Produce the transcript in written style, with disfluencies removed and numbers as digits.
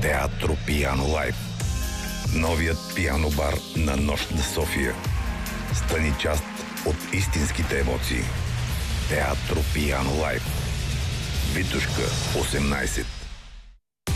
Театро Пиано Лайв. Новият пиано бар на Нощ на София. Стани част от истинските емоции. Театро Пиано Лайв. Витушка 18.